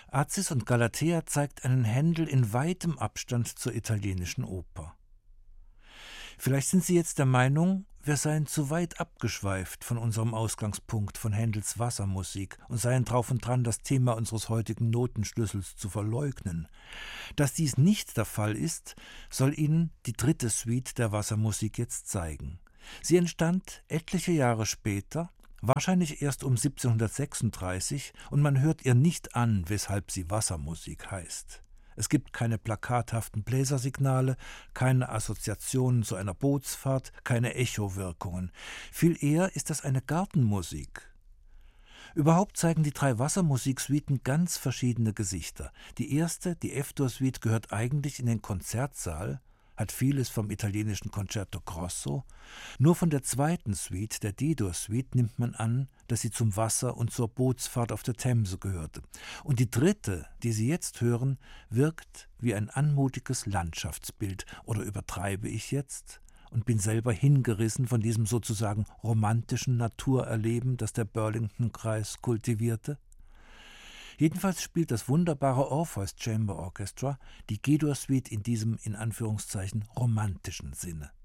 Acis und Galatea zeigt einen Händel in weitem Abstand zur italienischen Oper. Vielleicht sind Sie jetzt der Meinung, wir seien zu weit abgeschweift von unserem Ausgangspunkt von Händels Wassermusik und seien drauf und dran, das Thema unseres heutigen Notenschlüssels zu verleugnen. Dass dies nicht der Fall ist, soll Ihnen die dritte Suite der Wassermusik jetzt zeigen. Sie entstand etliche Jahre später, wahrscheinlich erst um 1736, und man hört ihr nicht an, weshalb sie Wassermusik heißt. Es gibt keine plakathaften Bläsersignale, keine Assoziationen zu einer Bootsfahrt, keine Echowirkungen. Viel eher ist das eine Gartenmusik. Überhaupt zeigen die drei Wassermusiksuiten ganz verschiedene Gesichter. Die erste, die F-Dur-Suite, gehört eigentlich in den Konzertsaal, hat vieles vom italienischen Concerto Grosso. Nur von der zweiten Suite, der D-Dur-Suite, nimmt man an, dass sie zum Wasser und zur Bootsfahrt auf der Themse gehörte. Und die dritte, die Sie jetzt hören, wirkt wie ein anmutiges Landschaftsbild. Oder übertreibe ich jetzt? Und bin selber hingerissen von diesem sozusagen romantischen Naturerleben, das der Burlington-Kreis kultivierte? Jedenfalls spielt das wunderbare Orpheus Chamber Orchestra die G-Dur-Suite in diesem in Anführungszeichen romantischen Sinne.